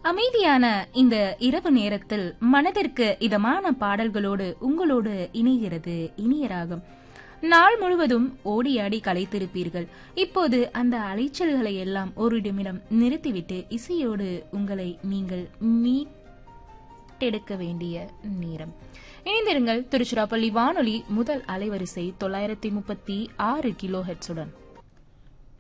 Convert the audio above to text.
அமைதியான இந்த இரவு நேரத்தில் மனதிற்கு இதமான பாடல்களோடு உங்களோடு இணைகிறது இனிய ராகம். நாள் முழுவதும் ஓடியாடி களைத்திருப்பீர்கள். இப்போது அந்த அலைச்சல்களை எல்லாம் ஒரு நிமிடம் நிறுத்திவிட்டு இசையோடு உங்களை நீங்கள் மீட்டெடுக்க வேண்டிய நேரம். இணைந்திருங்கள் திருச்சிராப்பள்ளி வானொலி முதல் அலைவரிசை 936 கிலோஹெர்ட்ஸுடன்.